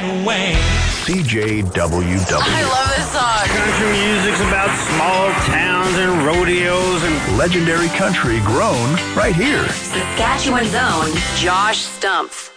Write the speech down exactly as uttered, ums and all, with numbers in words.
and Wayne. C J W W. I love this song. Country music's about small towns and rodeos and legendary country grown right here. Saskatchewan's own Josh Stumpf.